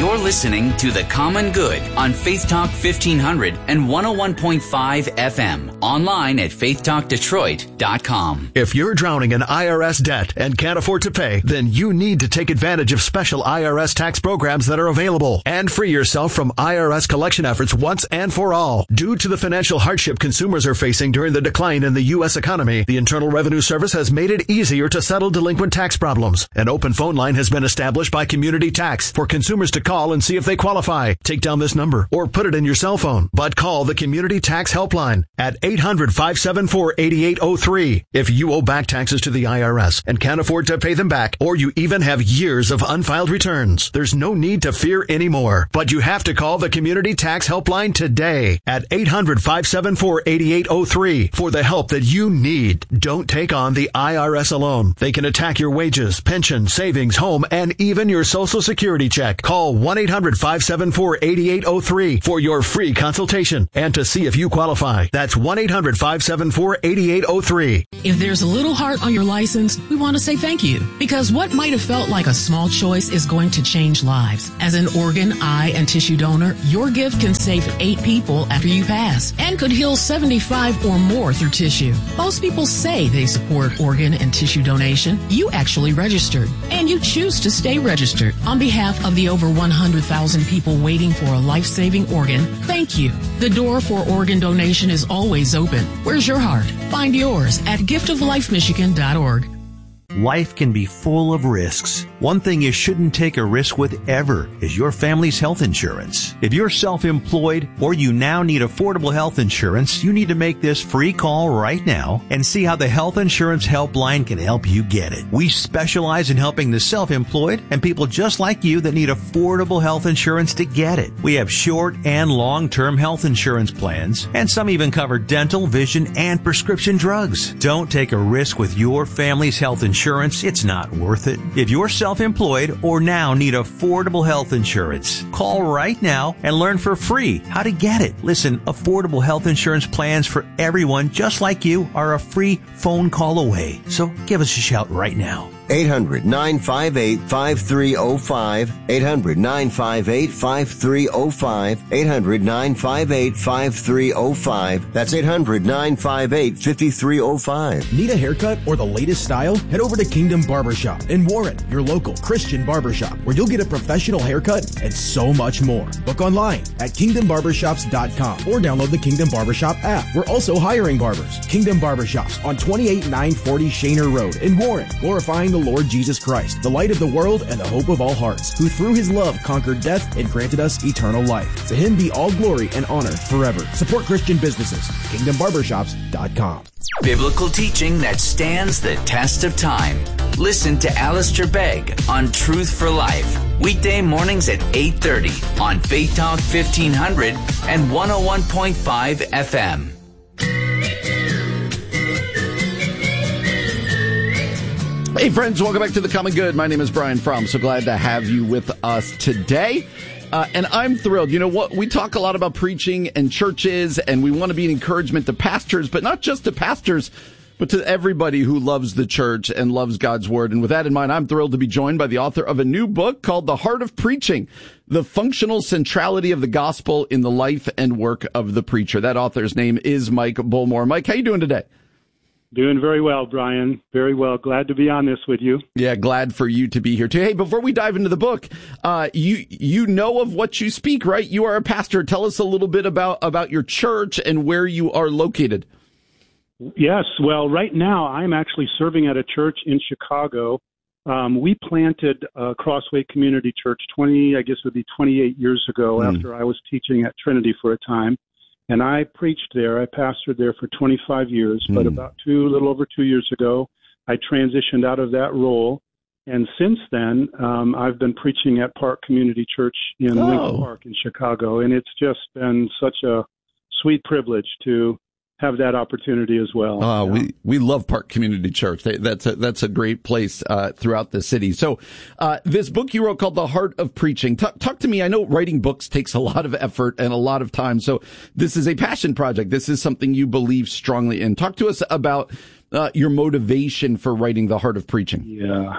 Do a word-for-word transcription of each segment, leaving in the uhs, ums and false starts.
You're listening to The Common Good on Faith Talk fifteen hundred and one oh one point five F M. Online at faith talk detroit dot com. If you're drowning in I R S debt and can't afford to pay, then you need to take advantage of special I R S tax programs that are available and free yourself from I R S collection efforts once and for all. Due to the financial hardship consumers are facing during the decline in the U S economy, the Internal Revenue Service has made it easier to settle delinquent tax problems. An open phone line has been established by Community Tax for consumers to call and see if they qualify. Take down this number or put it in your cell phone, but call the Community Tax Helpline at eight hundred, five seven four, eight eight zero three. If you owe back taxes to the I R S and can't afford to pay them back, or you even have years of unfiled returns, there's no need to fear anymore. But you have to call the Community Tax Helpline today at eight hundred, five seven four, eight eight zero three for the help that you need. Don't take on the I R S alone. They can attack your wages, pension, savings, home, and even your Social Security check. Call one eight hundred, five seven four, eight eight zero three for your free consultation and to see if you qualify. That's one eight hundred, five seven four, eight eight zero three. If there's a little heart on your license, we want to say thank you, because what might have felt like a small choice is going to change lives. As an organ, eye, and tissue donor, your gift can save eight people after you pass and could heal seventy-five or more through tissue. Most people say they support organ and tissue donation. You actually registered, and you choose to stay registered. On behalf of the over one hundred thousand people waiting for a life-saving organ, thank you. The door for organ donation is always open. Where's your heart? Find yours at gift of life michigan dot org. Life can be full of risks. One thing you shouldn't take a risk with ever is your family's health insurance. If you're self-employed or you now need affordable health insurance, you need to make this free call right now and see how the Health Insurance Helpline can help you get it. We specialize in helping the self-employed and people just like you that need affordable health insurance to get it. We have short and long-term health insurance plans, and some even cover dental, vision, and prescription drugs. Don't take a risk with your family's health insurance. It's not worth it. If you're self-employed or now need affordable health insurance, call right now and learn for free how to get it. Listen, affordable health insurance plans for everyone just like you are a free phone call away. So give us a shout right now. eight hundred, nine five eight, five three zero five. eight hundred, nine five eight, five three zero five. eight hundred, nine five eight, five three zero five. That's eight hundred, nine five eight, five three zero five. Need a haircut or the latest style? Head over to Kingdom Barbershop in Warren, your local Christian barbershop, where you'll get a professional haircut and so much more. Book online at kingdom barbershops dot com or download the Kingdom Barbershop app. We're also hiring barbers. Kingdom Barbershops on twenty-eight nine forty Shaner Road in Warren, glorifying the Lord Jesus Christ, the light of the world and the hope of all hearts, who through his love conquered death and granted us eternal life. To him be all glory and honor forever. Support Christian businesses. kingdom barbershops dot com. Biblical teaching that stands the test of time. Listen to Alistair Begg on Truth for Life. Weekday mornings at eight thirty on Faith Talk fifteen hundred and one oh one point five F M. Hey friends, welcome back to The Common Good. My name is Brian Fromm. So glad to have you with us today. Uh, and I'm thrilled. You know what? We talk a lot about preaching and churches, and we want to be an encouragement to pastors, but not just to pastors, but to everybody who loves the church and loves God's word. And with that in mind, I'm thrilled to be joined by the author of a new book called The Heart of Preaching, The Functional Centrality of the Gospel in the Life and Work of the Preacher. That author's name is Mike Bullmore. Mike, how you doing today? Doing very well, Brian. Very well. Glad to be on this with you. Yeah, glad for you to be here too. Hey, before we dive into the book, uh, you you know of what you speak, right? You are a pastor. Tell us a little bit about, about your church and where you are located. Yes. Well, right now I'm actually serving at a church in Chicago. Um, we planted uh, Crossway Community Church twenty, I guess it would be twenty-eight years ago mm. after I was teaching at Trinity for a time. And I preached there. I pastored there for twenty-five years, mm. but about two, a little over two years ago, I transitioned out of that role. And since then, um, I've been preaching at Park Community Church in oh. Lincoln Park in Chicago. And it's just been such a sweet privilege to have that opportunity as well. Uh, yeah. we, we love Park Community Church. They, that's a, that's a great place, uh, throughout the city. So, uh, this book you wrote called The Heart of Preaching. Talk, talk to me. I know writing books takes a lot of effort and a lot of time. So this is a passion project. This is something you believe strongly in. Talk to us about, uh, your motivation for writing The Heart of Preaching. Yeah.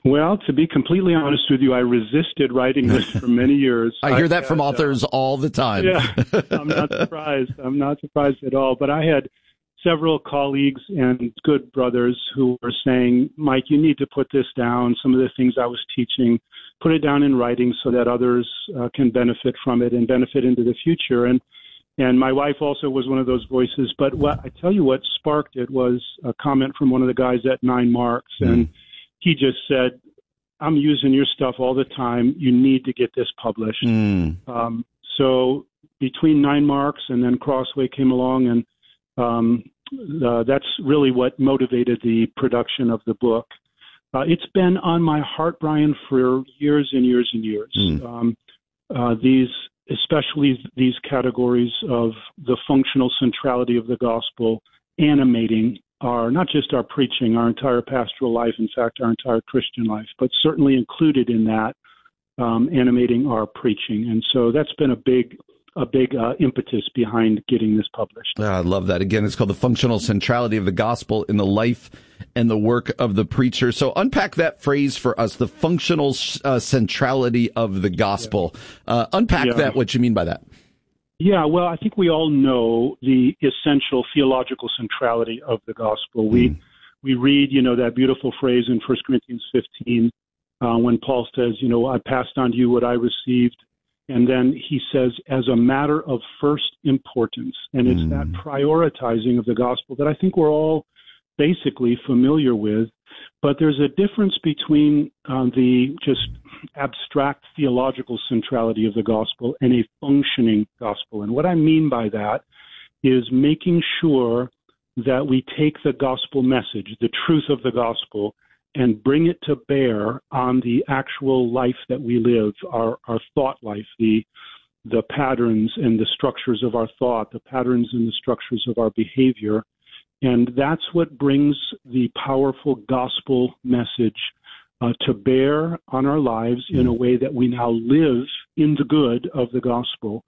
Well, to be completely honest with you, I resisted writing this for many years. I hear that had, from authors uh, all the time. Yeah, I'm not surprised. I'm not surprised at all. But I had several colleagues and good brothers who were saying, Mike, you need to put this down. Some of the things I was teaching, put it down in writing so that others uh, can benefit from it and benefit into the future. And And my wife also was one of those voices. But what I tell you what sparked it was a comment from one of the guys at Nine Marks. Mm. And he just said, I'm using your stuff all the time. You need to get this published. Mm. Um, so between Nine Marks and then Crossway came along, and um, uh, that's really what motivated the production of the book. Uh, it's been on my heart, Brian, for years and years and years. Mm. Um, uh, these especially these categories of the functional centrality of the gospel animating our, not just our preaching, our entire pastoral life, in fact, our entire Christian life, but certainly included in that, um, animating our preaching. And so that's been a big a big uh, impetus behind getting this published. I love that. Again, it's called The Functional Centrality of the Gospel in the Life and the Work of the Preacher. So unpack that phrase for us, the functional uh, centrality of the gospel. Yeah. Uh, unpack yeah. that, what you mean by that. Yeah, well, I think we all know the essential theological centrality of the gospel. We mm. we read, you know, that beautiful phrase in First Corinthians fifteen uh, when Paul says, you know, I passed on to you what I received. And then he says, as a matter of first importance. And it's mm. that prioritizing of the gospel that I think we're all basically familiar with. But there's a difference between uh, the just abstract theological centrality of the gospel and a functioning gospel. And what I mean by that is making sure that we take the gospel message, the truth of the gospel, and bring it to bear on the actual life that we live, our, our thought life, the the patterns and the structures of our thought, the patterns and the structures of our behavior. And that's what brings the powerful gospel message uh, to bear on our lives in a way that we now live in the good of the gospel.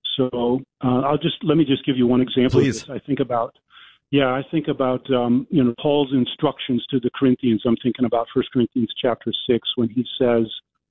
So uh, I'll just let me just give you one example Please. of this. I think about Yeah, I think about, um, you know, Paul's instructions to the Corinthians. I'm thinking about First Corinthians chapter six when he says,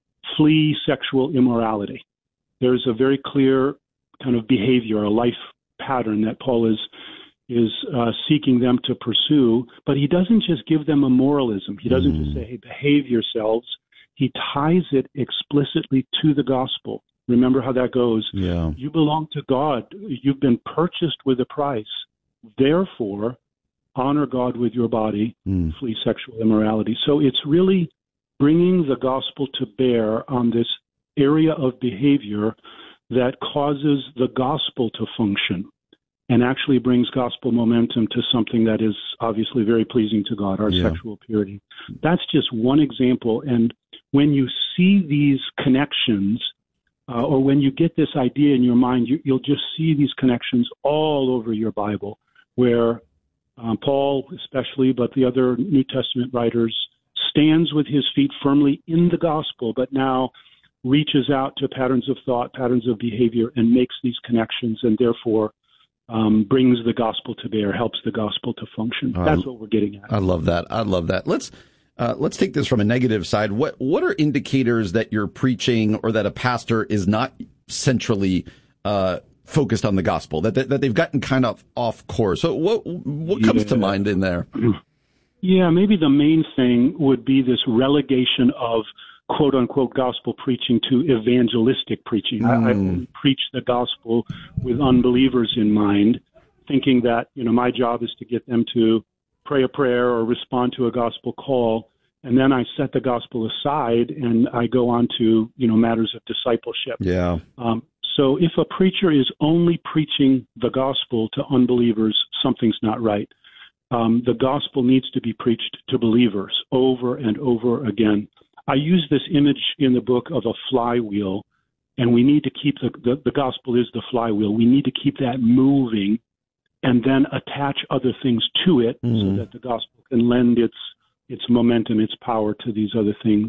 flee sexual immorality. There's a very clear kind of behavior, a life pattern that Paul is is uh, seeking them to pursue, but he doesn't just give them a moralism. He doesn't mm. just say, hey, behave yourselves. He ties it explicitly to the gospel. Remember how that goes. Yeah. You belong to God. You've been purchased with a price. Therefore, honor God with your body, mm. flee sexual immorality. So it's really bringing the gospel to bear on this area of behavior that causes the gospel to function and actually brings gospel momentum to something that is obviously very pleasing to God, our yeah. sexual purity. That's just one example. And when you see these connections, uh, or when you get this idea in your mind, you, you'll just see these connections all over your Bible, where um, Paul especially, but the other New Testament writers, stands with his feet firmly in the gospel, but now reaches out to patterns of thought, patterns of behavior, and makes these connections, and therefore um, brings the gospel to bear, helps the gospel to function. That's uh, what we're getting at. I love that. I love that. Let's uh, let's take this from a negative side. What what are indicators that you're preaching or that a pastor is not centrally uh focused on the gospel, that that they've gotten kind of off course? So what what comes yeah. to mind in there? Yeah, maybe the main thing would be this relegation of quote unquote gospel preaching to evangelistic preaching. Mm. I, I only preach the gospel with unbelievers in mind, thinking that, you know, my job is to get them to pray a prayer or respond to a gospel call. And then I set the gospel aside and I go on to, you know, matters of discipleship. Yeah. Um, So if a preacher is only preaching the gospel to unbelievers, something's not right. Um, the gospel needs to be preached to believers over and over again. I use this image in the book of a flywheel, and we need to keep the, the, the gospel is the flywheel. We need to keep that moving and then attach other things to it mm. so that the gospel can lend its its momentum, its power to these other things.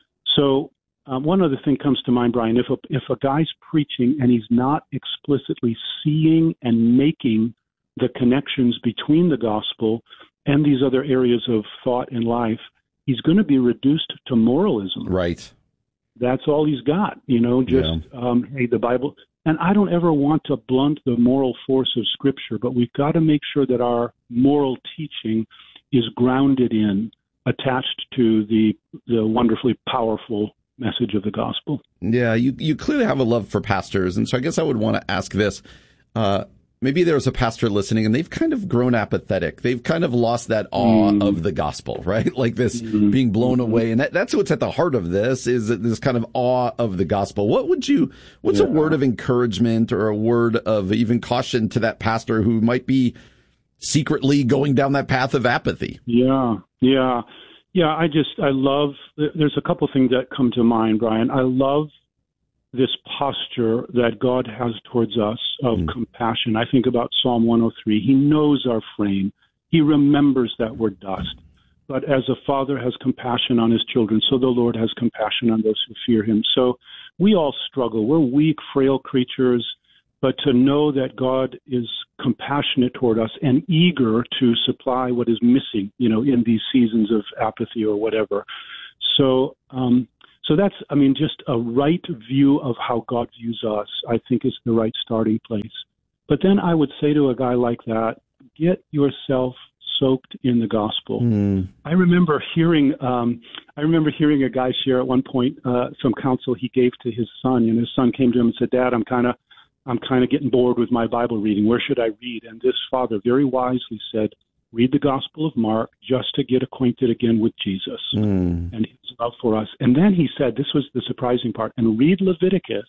So Um, one other thing comes to mind, Brian. If a, if a guy's preaching and he's not explicitly seeing and making the connections between the gospel and these other areas of thought and life, he's going to be reduced to moralism. Right. That's all he's got, you know, just, yeah. um, hey, the Bible. And I don't ever want to blunt the moral force of Scripture, but we've got to make sure that our moral teaching is grounded in, attached to the the wonderfully powerful message of the gospel. Yeah, you, you clearly have a love for pastors. And so I guess I would want to ask this. Uh, maybe there's a pastor listening and they've kind of grown apathetic. They've kind of lost that awe mm. of the gospel, right? Like this mm. being blown away. And that, that's what's at the heart of this, is this kind of awe of the gospel. What would you, what's yeah. a word of encouragement or a word of even caution to that pastor who might be secretly going down that path of apathy? Yeah, yeah. Yeah, I just, I love, there's a couple things that come to mind, Brian. I love this posture that God has towards us of mm. compassion. I think about Psalm one oh three. He knows our frame. He remembers that we're dust. But as a father has compassion on his children, so the Lord has compassion on those who fear him. So we all struggle. We're weak, frail creatures. But to know that God is compassionate toward us and eager to supply what is missing, you know, in these seasons of apathy or whatever. So, um, so that's, I mean, just a right view of how God views us, I think, is the right starting place. But then I would say to a guy like that, get yourself soaked in the gospel. Mm. I remember hearing, um, I remember hearing a guy share at one point uh, some counsel he gave to his son, and his son came to him and said, "Dad, I'm kind of I'm kind of getting bored with my Bible reading. Where should I read?" And this father very wisely said, read the Gospel of Mark just to get acquainted again with Jesus mm. and his love for us. And then he said, this was the surprising part, and read Leviticus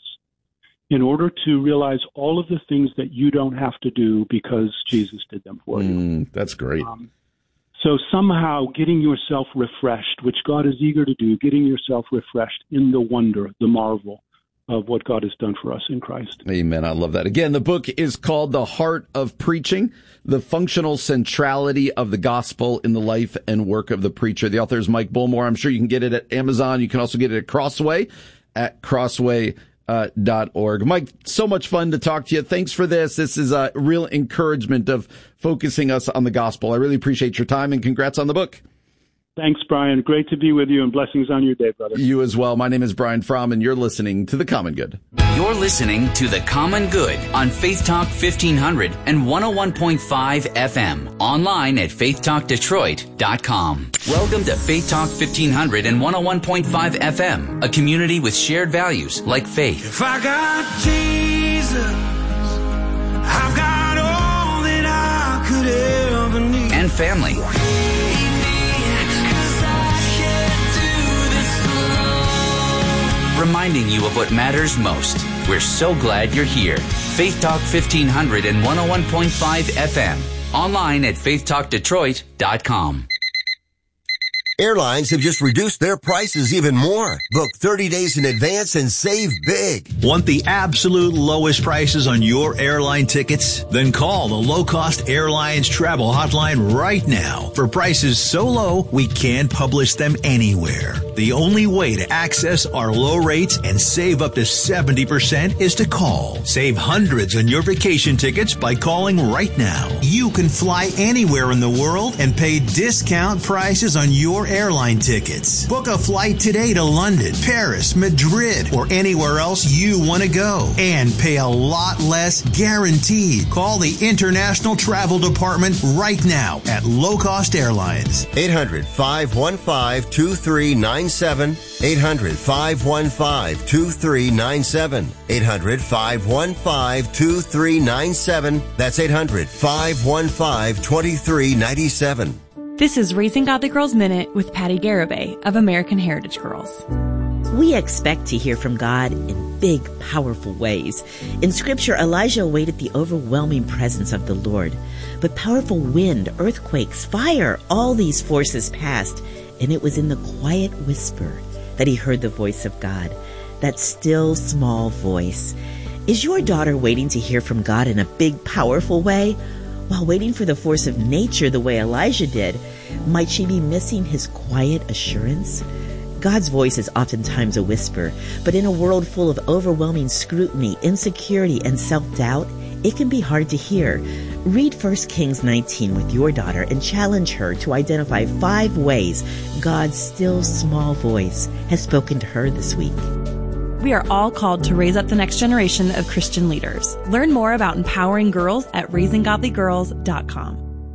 in order to realize all of the things that you don't have to do because Jesus did them for mm, you. That's great. Um, so somehow getting yourself refreshed, which God is eager to do, getting yourself refreshed in the wonder, the marvel of what God has done for us in Christ. Amen. I love that. Again, the book is called The Heart of Preaching, The Functional Centrality of the Gospel in the Life and Work of the Preacher. The author is Mike Bullmore. I'm sure you can get it at Amazon. You can also get it at Crossway at crossway dot org. Mike, so much fun to talk to you. Thanks for this. This is a real encouragement of focusing us on the gospel. I really appreciate your time, and congrats on the book. Thanks, Brian. Great to be with you, and blessings on your day, brother. You as well. My name is Brian Fromm, and you're listening to The Common Good. You're listening to The Common Good on Faith Talk fifteen hundred and one oh one point five F M. Online at faith talk detroit dot com. Welcome to Faith Talk fifteen hundred and one oh one point five F M, a community with shared values like faith. If I got Jesus, I've got all that I could ever need. And family. Reminding you of what matters most. We're so glad you're here. Faith Talk fifteen hundred and one oh one point five F M. Online at faith talk detroit dot com. Airlines have just reduced their prices even more. Book thirty days in advance and save big. Want the absolute lowest prices on your airline tickets? Then call the Low Cost Airlines Travel Hotline right now for prices so low we can't publish them anywhere. The only way to access our low rates and save up to seventy percent is to call. Save hundreds on your vacation tickets by calling right now. You can fly anywhere in the world and pay discount prices on your airline tickets. Book a flight today to London, Paris, Madrid, or anywhere else you want to go and pay a lot less guaranteed. Call the International Travel Department right now at Low Cost Airlines. eight hundred, five one five, two three nine seven. eight hundred, five one five, two three nine seven. eight hundred, five one five, two three nine seven. That's eight hundred, five one five, two three nine seven. This is Raising Godly Girls Minute with Patty Garibay of American Heritage Girls. We expect to hear from God in big, powerful ways. In Scripture, Elijah awaited the overwhelming presence of the Lord. But powerful wind, earthquakes, fire, all these forces passed, and it was in the quiet whisper that he heard the voice of God, that still, small voice. Is your daughter waiting to hear from God in a big, powerful way? While waiting for the force of nature the way Elijah did, might she be missing his quiet assurance? God's voice is oftentimes a whisper, but in a world full of overwhelming scrutiny, insecurity, and self-doubt, it can be hard to hear. Read First Kings nineteen with your daughter and challenge her to identify five ways God's still small voice has spoken to her this week. We are all called to raise up the next generation of Christian leaders. Learn more about empowering girls at raising godly girls dot com.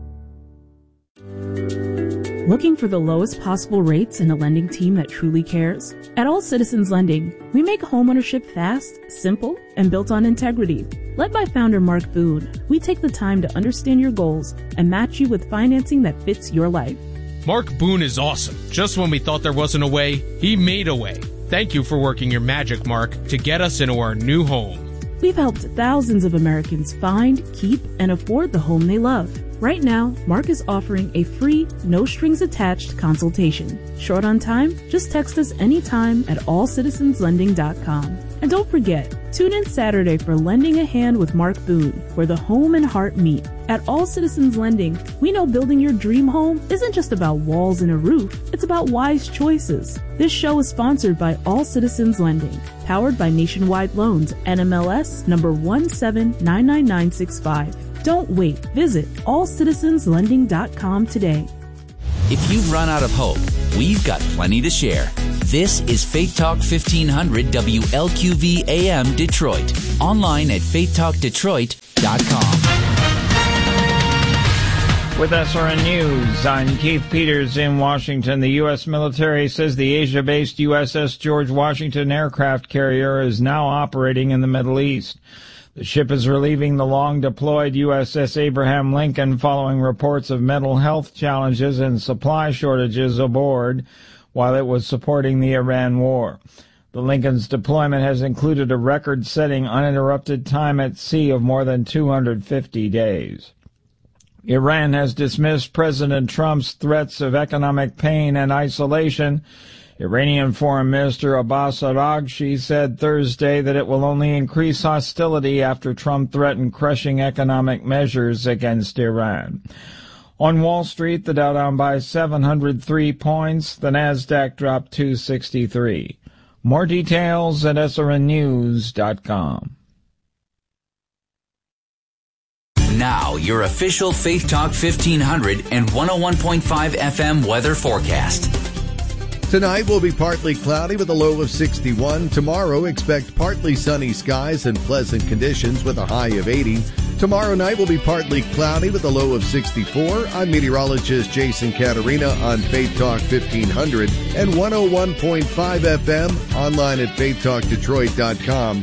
Looking for the lowest possible rates and a lending team that truly cares? At All Citizens Lending, we make homeownership fast, simple, and built on integrity. Led by founder Mark Boone, we take the time to understand your goals and match you with financing that fits your life. Mark Boone is awesome. Just when we thought there wasn't a way, he made a way. Thank you for working your magic, Mark, to get us into our new home. We've helped thousands of Americans find, keep, and afford the home they love. Right now, Mark is offering a free, no-strings-attached consultation. Short on time? Just text us anytime at all citizens lending dot com. And don't forget, tune in Saturday for Lending a Hand with Mark Boone, where the home and heart meet. At All Citizens Lending, we know building your dream home isn't just about walls and a roof, it's about wise choices. This show is sponsored by All Citizens Lending, powered by Nationwide Loans, N M L S number one seven nine nine nine six five. Don't wait. Visit all citizens lending dot com today. If you've run out of hope, we've got plenty to share. This is Faith Talk fifteen hundred W L Q V A M Detroit. Online at faith talk detroit dot com. With S R N News, I'm Keith Peters in Washington. The U S military says the Asia-based U S S George Washington aircraft carrier is now operating in the Middle East. The ship is relieving the long-deployed U S S Abraham Lincoln following reports of mental health challenges and supply shortages aboard while it was supporting the Iran war. The Lincoln's deployment has included a record-setting uninterrupted time at sea of more than two hundred fifty days. Iran has dismissed President Trump's threats of economic pain and isolation. Iranian Foreign Minister Abbas Araghchi said Thursday that it will only increase hostility after Trump threatened crushing economic measures against Iran. On Wall Street, the Dow down by seven hundred three points, the Nasdaq dropped two sixty-three. More details at S R N news dot com. Now, your official Faith Talk fifteen hundred and one oh one point five F M weather forecast. Tonight will be partly cloudy with a low of sixty-one. Tomorrow, expect partly sunny skies and pleasant conditions with a high of eighty. Tomorrow night will be partly cloudy with a low of sixty-four. I'm meteorologist Jason Caterina on Faith Talk fifteen hundred and one oh one point five F M, online at faith talk detroit dot com.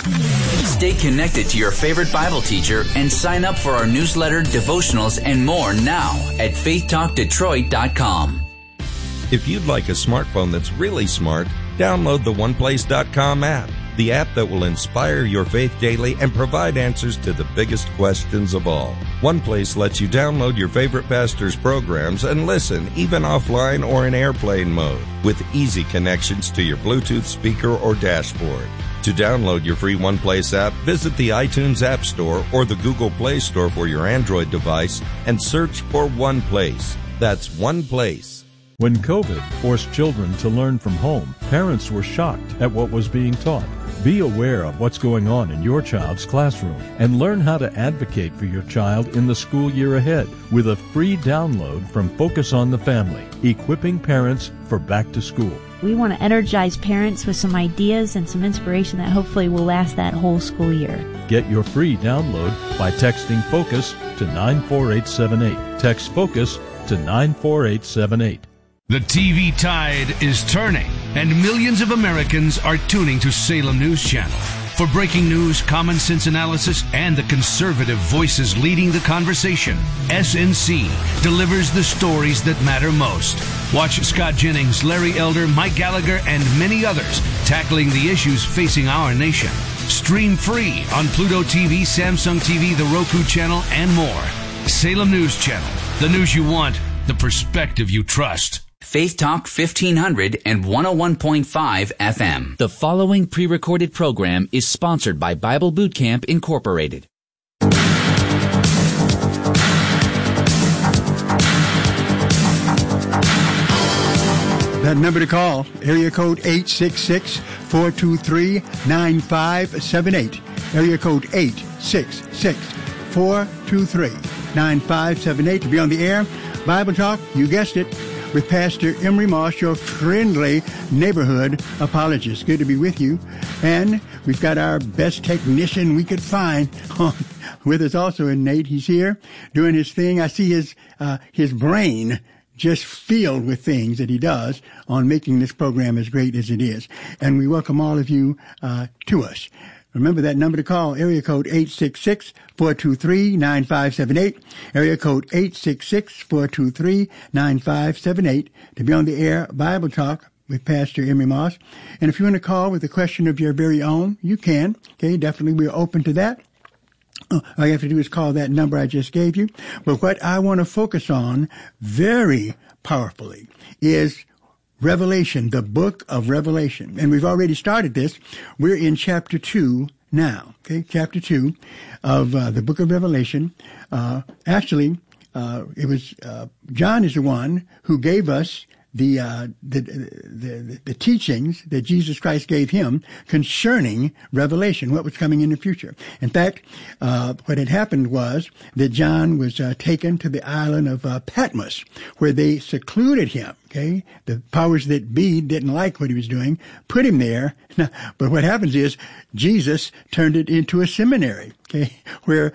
Stay connected to your favorite Bible teacher and sign up for our newsletter, devotionals, and more now at faith talk detroit dot com. If you'd like a smartphone that's really smart, download the one place dot com app, the app that will inspire your faith daily and provide answers to the biggest questions of all. OnePlace lets you download your favorite pastor's programs and listen, even offline or in airplane mode, with easy connections to your Bluetooth speaker or dashboard. To download your free OnePlace app, visit the iTunes App Store or the Google Play Store for your Android device and search for OnePlace. That's OnePlace. When COVID forced children to learn from home, parents were shocked at what was being taught. Be aware of what's going on in your child's classroom and learn how to advocate for your child in the school year ahead with a free download from Focus on the Family, equipping parents for back to school. We want to energize parents with some ideas and some inspiration that hopefully will last that whole school year. Get your free download by texting FOCUS to nine four eight seven eight. Text FOCUS to nine four eight seven eight. The T V tide is turning, and millions of Americans are tuning to Salem News Channel. For breaking news, common sense analysis, and the conservative voices leading the conversation, S N C delivers the stories that matter most. Watch Scott Jennings, Larry Elder, Mike Gallagher, and many others tackling the issues facing our nation. Stream free on Pluto T V, Samsung T V, the Roku channel, and more. Salem News Channel. The news you want, the perspective you trust. Faith Talk fifteen hundred and one oh one point five F M. The following pre-recorded program is sponsored by Bible Boot Camp Incorporated. That number to call, area code eight six six, four two three, nine five seven eight. Area code eight six six, four two three, two three, nine five seven eight to be on the air. Bible Talk, you guessed it, with Pastor Emery Moss, your friendly neighborhood apologist. Good to be with you. And we've got our best technician we could find on, with us also, and Nate. He's here doing his thing. I see his uh, his brain just filled with things that he does on making this program as great as it is. And we welcome all of you uh, to us. Remember that number to call, area code eight six six, four two three, nine five seven eight, area code eight six six, four two three, nine five seven eight, to be on the air, Bible Talk with Pastor Emery Moss. And if you want to call with a question of your very own, you can. Okay, definitely we're open to that. All you have to do is call that number I just gave you. But what I want to focus on very powerfully is Revelation, the book of Revelation. And we've already started this. We're in chapter two now, okay? Chapter two of uh, the book of Revelation. Uh, actually, uh, it was, uh, John is the one who gave us the, uh, the, the, the teachings that Jesus Christ gave him concerning Revelation, what was coming in the future. In fact, uh, what had happened was that John was uh, taken to the island of uh, Patmos, where they secluded him. Okay, the powers that be didn't like what he was doing, put him there. But what happens is Jesus turned it into a seminary, okay, where